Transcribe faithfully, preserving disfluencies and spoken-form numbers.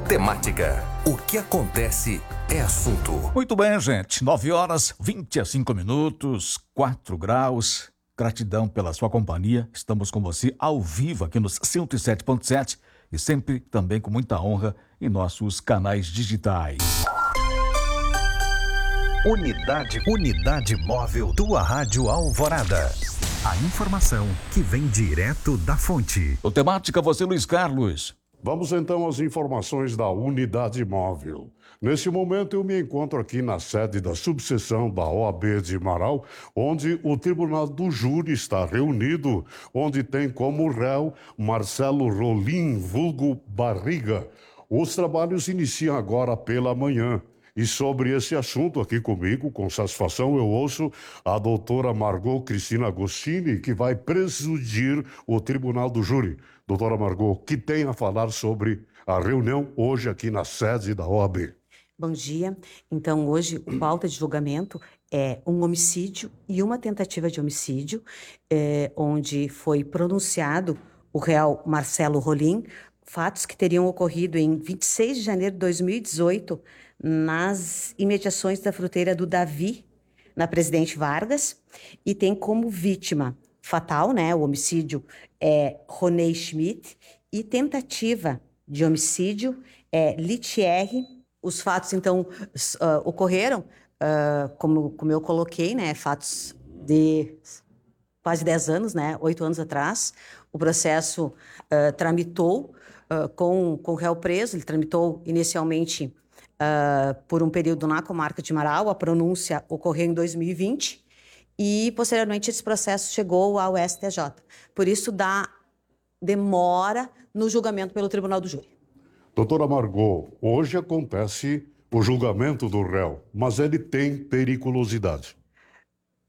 Temática. O que acontece é assunto. Muito bem, gente. nove horas, vinte e cinco minutos, quatro graus. Gratidão pela sua companhia. Estamos com você ao vivo aqui nos cento e sete ponto sete e sempre também com muita honra em nossos canais digitais. Unidade, unidade móvel, tua Rádio Alvorada. A informação que vem direto da fonte. O Temática, você, Luiz Carlos. Vamos então às informações da Unidade Móvel. Nesse momento eu me encontro aqui na sede da subseção da O A B de Marau, onde o Tribunal do Júri está reunido, onde tem como réu Marcelo Rolim, vulgo Barriga. Os trabalhos iniciam agora pela manhã. E sobre esse assunto aqui comigo, com satisfação, eu ouço a doutora Margot Cristina Agostini, que vai presidir o Tribunal do Júri. Doutora Margot, que tem a falar sobre a reunião hoje aqui na sede da O A B. Bom dia. Então, hoje, o pauta de julgamento é um homicídio e uma tentativa de homicídio, é, onde foi pronunciado o réu Marcelo Rolim, fatos que teriam ocorrido em vinte e seis de janeiro de dois mil e dezoito, nas imediações da fruteira do Davi, na Presidente Vargas, e tem como vítima fatal, né, o homicídio é Ronei Schmidt, e tentativa de homicídio é Lithierry. Os fatos, então, uh, ocorreram, uh, como, como eu coloquei, né, fatos de quase dez anos, né, oito anos atrás. O processo uh, tramitou uh, com, com o réu preso, ele tramitou inicialmente uh, por um período na comarca de Marau, a pronúncia ocorreu em dois mil e vinte, e posteriormente esse processo chegou ao S T J. Por isso dá demora no julgamento pelo Tribunal do Júri. Doutora Margot, hoje acontece o julgamento do réu, mas ele tem periculosidade.